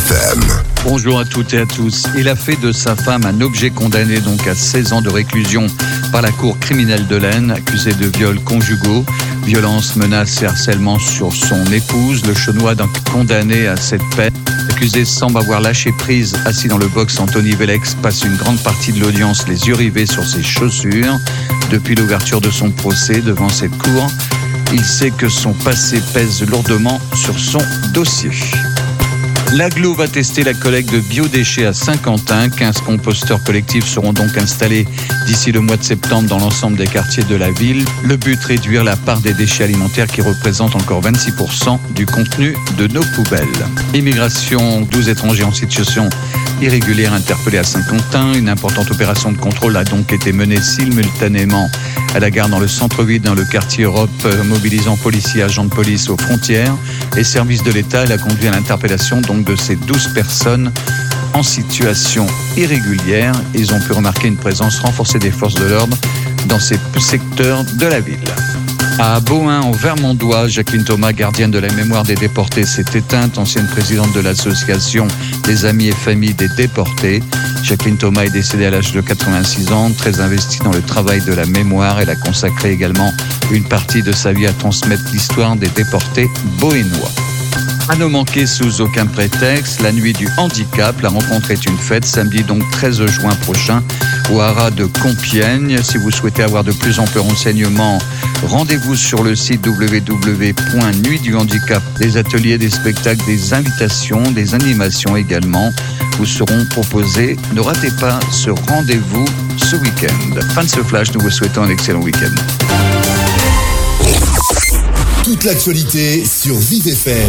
FM. Bonjour à toutes et à tous. Il a fait de sa femme un objet condamné donc à 16 ans de réclusion par la cour criminelle de l'Aisne, accusé de viols conjugaux, violence, menaces et harcèlement sur son épouse. Le Chaunois donc condamné à cette peine. L'accusé semble avoir lâché prise. Assis dans le box, Anthony Velex passe une grande partie de l'audience les yeux rivés sur ses chaussures. Depuis l'ouverture de son procès devant cette cour, il sait que son passé pèse lourdement sur son dossier. L'Agglo va tester la collecte de biodéchets à Saint-Quentin. 15 composteurs collectifs seront donc installés d'ici le mois de septembre dans l'ensemble des quartiers de la ville. Le but, réduire la part des déchets alimentaires qui représente encore 26% du contenu de nos poubelles. Immigration, 12 étrangers en situation irrégulière interpellés à Saint-Quentin. Une importante opération de contrôle a donc été menée simultanément à la gare dans le centre-ville, dans le quartier Europe, mobilisant policiers, agents de police aux frontières et services de l'État. Elle a conduit à l'interpellation donc de ces 12 personnes en situation irrégulière. Ils ont pu remarquer une présence renforcée des forces de l'ordre dans ces secteurs de la ville. À Bohain, en Vermandois, Jacqueline Thomas, gardienne de la mémoire des déportés, s'est éteinte, ancienne présidente de l'association des amis et familles des déportés. Jacqueline Thomas est décédée à l'âge de 86 ans, très investie dans le travail de la mémoire. Elle a consacré également une partie de sa vie à transmettre l'histoire des déportés bohénois. À ne manquer sous aucun prétexte, la nuit du handicap. La rencontre est une fête, samedi donc 13 juin prochain au Haras de Compiègne. Si vous souhaitez avoir de plus amples renseignements, rendez-vous sur le site www.nuitduhandicap. Des ateliers, des spectacles, des invitations, des animations également vous seront proposés. Ne ratez pas ce rendez-vous ce week-end. Fin de ce flash, nous vous souhaitons un excellent week-end. Toute l'actualité sur Vive FM.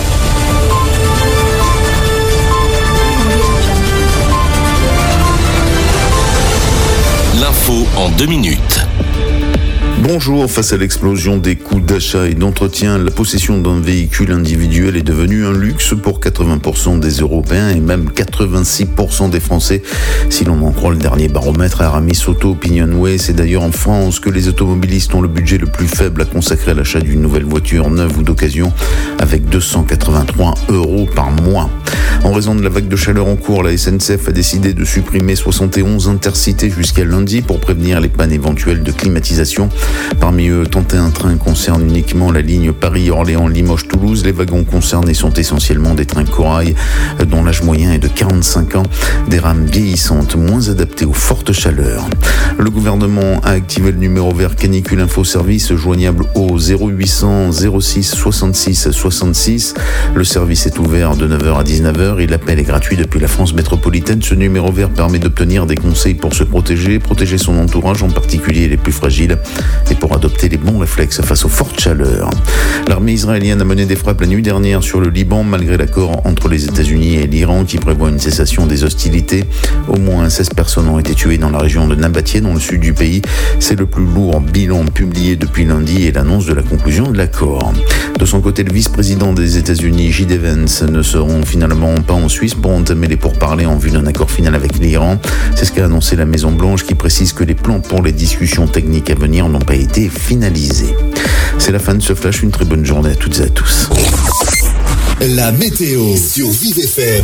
L'info en 2 minutes. Bonjour, face à l'explosion des coûts d'achat et d'entretien, la possession d'un véhicule individuel est devenue un luxe pour 80% des Européens et même 86% des Français. Si l'on en croit le dernier baromètre Aramis Auto Opinionway, c'est d'ailleurs en France que les automobilistes ont le budget le plus faible à consacrer à l'achat d'une nouvelle voiture neuve ou d'occasion, avec 283 € par mois. En raison de la vague de chaleur en cours, la SNCF a décidé de supprimer 71 intercités jusqu'à lundi pour prévenir les pannes éventuelles de climatisation. Parmi eux, 31 trains concernent uniquement la ligne Paris-Orléans-Limoges-Toulouse. Les wagons concernés sont essentiellement des trains corail dont l'âge moyen est de 45 ans, des rames vieillissantes moins adaptées aux fortes chaleurs. Le gouvernement a activé le numéro vert Canicule Info Service joignable au 0800 06 66 66. Le service est ouvert de 9h à 19h et l'appel est gratuit depuis la France métropolitaine. Ce numéro vert permet d'obtenir des conseils pour se protéger son entourage, en particulier les plus fragiles, et pour adopter les bons réflexes face aux fortes chaleurs. L'armée israélienne a mené des frappes la nuit dernière sur le Liban, malgré l'accord entre les États-Unis et l'Iran qui prévoit une cessation des hostilités. Au moins 16 personnes ont été tuées dans la région de Nabatie, dans le sud du pays. C'est le plus lourd bilan publié depuis lundi et l'annonce de la conclusion de l'accord. De son côté, le vice-président des États-Unis, J.D. Vance, ne seront finalement pas en Suisse pour entamer les pourparlers en vue d'un accord final avec l'Iran. C'est ce qu'a annoncé la Maison-Blanche, qui précise que les plans pour les discussions techniques à venir n'ont pas été finalisés. C'est la fin de ce flash. Une très bonne journée à toutes et à tous. La météo sur Vive FM.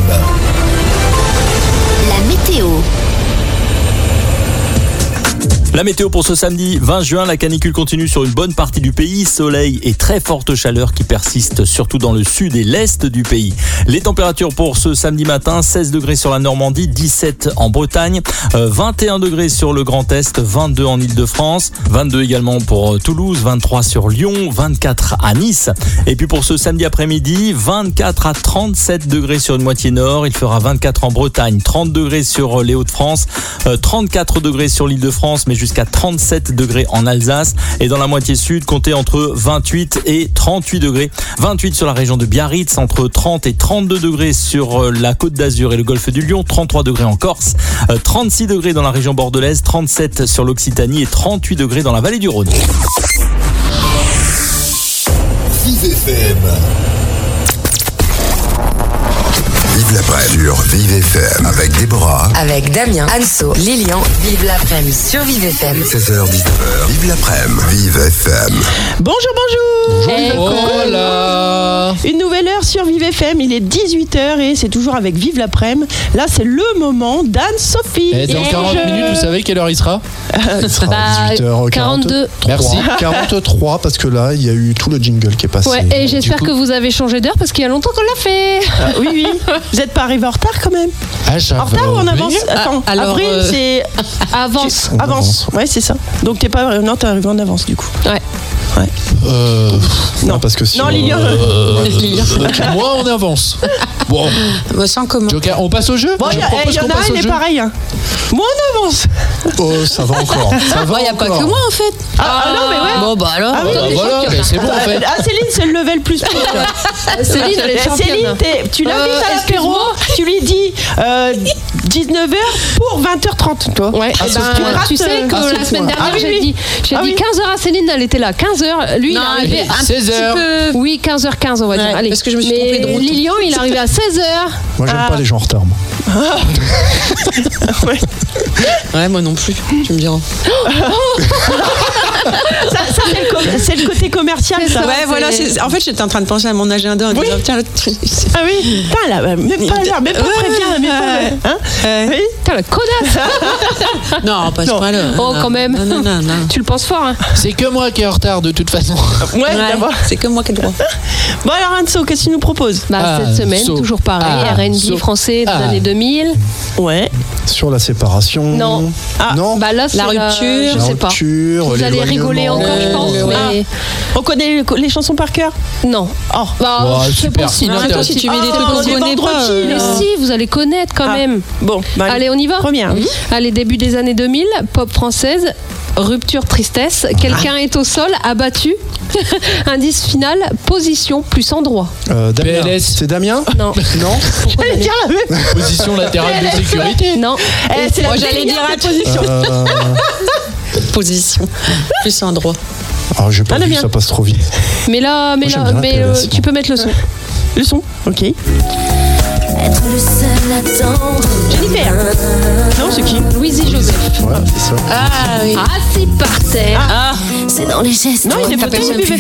La météo. La météo pour ce samedi 20 juin, la canicule continue sur une bonne partie du pays. Soleil et très forte chaleur qui persistent surtout dans le sud et l'est du pays. Les températures pour ce samedi matin, 16 degrés sur la Normandie, 17 en Bretagne, 21 degrés sur le Grand Est, 22 en Ile-de-France, 22 également pour Toulouse, 23 sur Lyon, 24 à Nice. Et puis pour ce samedi après-midi, 24 à 37 degrés sur une moitié nord. Il fera 24 en Bretagne, 30 degrés sur les Hauts-de-France, 34 degrés sur l'Île-de-France, mais jusqu'à 37 degrés en Alsace. Et dans la moitié sud, comptez entre 28 et 38 degrés. 28 sur la région de Biarritz, entre 30 et 32 degrés sur la Côte d'Azur et le golfe du Lion, 33 degrés en Corse, 36 degrés dans la région bordelaise, 37 sur l'Occitanie et 38 degrés dans la vallée du Rhône. Vive FM. Vive la presse sur Vive FM avec Déborah. Avec Damien, Anso, Lilian, vive l'après-midi sur Vive FM. 16h-19h, vive l'après-midi, Vive FM. Bonjour. Oh là. Une nouvelle heure sur Vive FM, il est 18h et c'est toujours avec Vive l'après-midi. Là, c'est le moment d'Anne-Sophie. Et dans 40 minutes, vous savez quelle heure il sera? Il sera 18h42. Merci. 43 parce que là, il y a eu tout le jingle qui est passé. Ouais, et j'espère que vous avez changé d'heure parce qu'il y a longtemps qu'on l'a fait. Oui. Vous n'êtes pas arrivé en retard quand même? En retard ou en avance? Attends, alors, avril, c'est... Avance. Avance, ouais, c'est ça. Donc t'es pas... Non, t'es arrivé en avance du coup. Ouais. Non, parce que sinon, non, Lilian. Moi, on avance. Bon. Sans comment. Joker, on passe au jeu. Bon, il y en a un, il est pareil. Hein. Moi, on avance. Oh, ça va encore. Il n'y a pas que moi en fait. Non, mais ouais. Bon, bah alors. Ah oui, Voilà, c'est bon en fait. Céline, c'est le level plus. Céline, elle est championne. Céline, tu l'invites à l'apéro, tu lui dis 19h pour 20h30, toi. Ouais, tu sais que la semaine dernière, j'ai dit 15h à Céline, elle était là. 15h, lui, il est arrivé à 16h. Oui, 15h15, on va dire. Allez. Parce que je me suis trompée de route. Lilian, il est arrivé à 16h. Moi, j'aime pas les gens en retard. Ouais, moi non plus, tu me diras. Ça, c'est le côté commercial, ça. Ouais, voilà. En fait, j'étais en train de penser à mon agenda en disant tiens, ah oui, putain, là, même pas prévient, même pas. Hein oui. Putain, la connasse. Non, pas ce point-là. Oh, quand même. Non. Tu le penses fort, hein. C'est que moi qui est en retard de toute façon. Ouais, d'abord. C'est que moi qui ai le droit. Bon, alors, Anso, qu'est-ce que tu nous proposes? Cette semaine, toujours pareil, R&B français des années 2000. Ouais. Sur la séparation. Non. Non. Bah là, c'est La rupture. Je sais pas. Vous allez rigoler encore, je pense. Mais... On connaît les chansons par cœur? Non. Oh, c'est super. possible. Attends, si tu mets des trucs qu'on connaît pas. Mais si, vous allez connaître quand même. Bon, allez, on y va. Première. Oui. Allez, début des années 2000, pop française, rupture, tristesse, quelqu'un est au sol, abattu. Indice final, position plus endroit. Damien. PLS. C'est Damien? Non. J'allais dire la même. Position latérale de sécurité. Non. Moi, j'allais dire la position. Position plus endroit. Alors, j'ai pas vu que ça passe trop vite. Mais tu peux mettre le son. Le son, ok. Être le seul à attendre. Jennifer. Non, c'est qui? Louisie Joseph. Ouais, c'est ça. Ah oui. Assis par terre. C'est dans les gestes. Non, il est pas